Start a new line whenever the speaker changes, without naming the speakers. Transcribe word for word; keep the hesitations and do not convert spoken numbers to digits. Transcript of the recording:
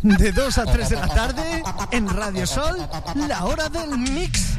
De dos a tres de la tarde, en Radio Sol, la hora del mix.